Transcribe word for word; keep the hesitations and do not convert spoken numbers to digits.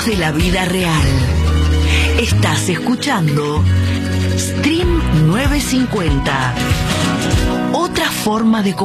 de la vida real. Estás escuchando Stream novecientos cincuenta. Otra forma de comunicar.